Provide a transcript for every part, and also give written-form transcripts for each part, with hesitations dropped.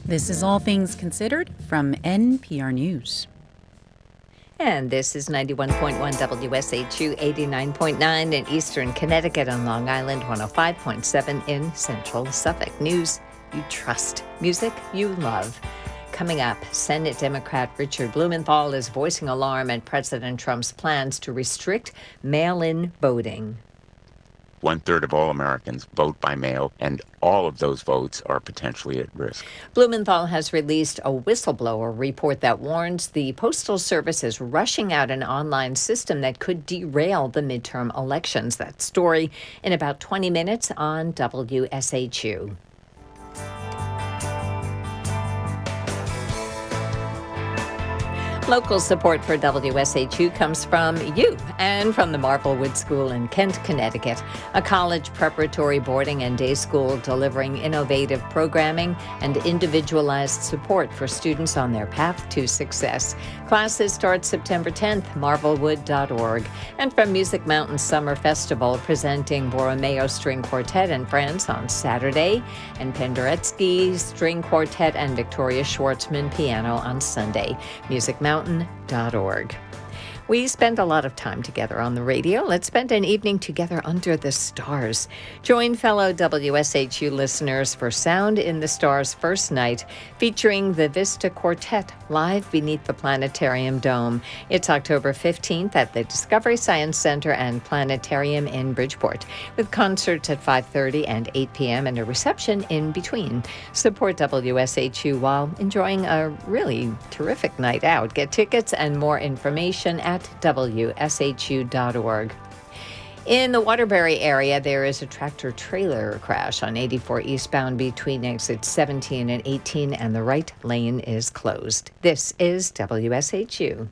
This is All Things Considered from NPR News. And this is 91.1 WSHU, 89.9 in eastern Connecticut and Long Island, 105.7 in central Suffolk. News you trust, music you love. Coming up, Senate Democrat Richard Blumenthal is voicing alarm at President Trump's plans to restrict mail-in voting. 1/3 of all Americans vote by mail, and all of those votes are potentially at risk. Blumenthal has released a whistleblower report that warns the Postal Service is rushing out an online system that could derail the midterm elections. That story in about 20 minutes on WSHU. Local support for WSHU comes from you and from the Marvelwood School in Kent, Connecticut, a college preparatory boarding and day school delivering innovative programming and individualized support for students on their path to success. Classes start September 10th, marvelwood.org. And from Music Mountain Summer Festival, presenting Borromeo String Quartet and Friends on Saturday, and Penderecki String Quartet and Victoria Schwartzman Piano on Sunday. musicmountain.org. We spend a lot of time together on the radio. Let's spend an evening together under the stars. Join fellow WSHU listeners for Sound in the Stars First Night, featuring the Vista Quartet live beneath the Planetarium Dome. It's October 15th at the Discovery Science Center and Planetarium in Bridgeport, with concerts at 5:30 and 8 p.m. and a reception in between. Support WSHU while enjoying a really terrific night out. Get tickets and more information at WSHU.org. In the Waterbury area, there is a tractor-trailer crash on 84 eastbound between exits 17 and 18, and the right lane is closed. This is WSHU.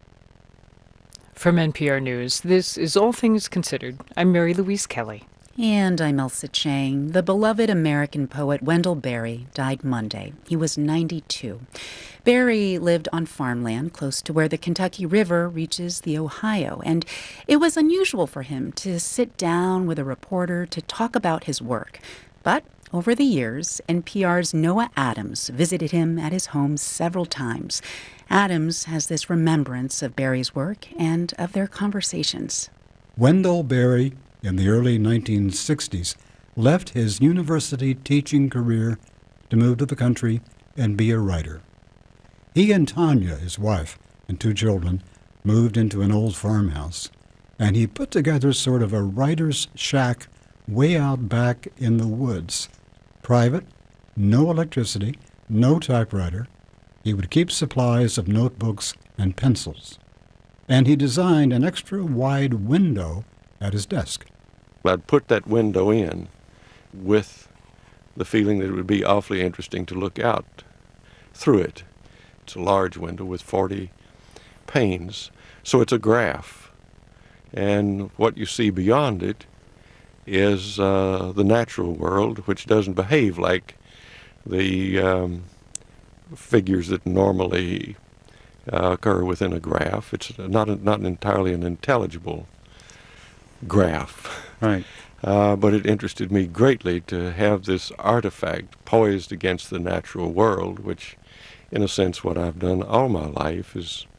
From NPR News, this is All Things Considered. I'm Mary Louise Kelly. And I'm Elsa Chang. The beloved American poet Wendell Berry died Monday. He was 92. Berry lived on farmland close to where the Kentucky River reaches the Ohio, and it was unusual for him to sit down with a reporter to talk about his work. But over the years, NPR's Noah Adams visited him at his home several times. Adams has this remembrance of Berry's work and of their conversations. Wendell Berry, in the early 1960s, left his university teaching career to move to the country and be a writer. He and Tanya, his wife, and 2 children, moved into an old farmhouse, and he put together sort of a writer's shack way out back in the woods. Private, no electricity, no typewriter. He would keep supplies of notebooks and pencils. And he designed an extra wide window at his desk. I'd put that window in with the feeling that it would be awfully interesting to look out through it. It's a large window with 40 panes, so it's a graph. And what you see beyond it is the natural world, which doesn't behave like the figures that normally occur within a graph. It's not entirely an intelligible graph. Right. But it interested me greatly to have this artifact poised against the natural world, which, in a sense, what I've done all my life is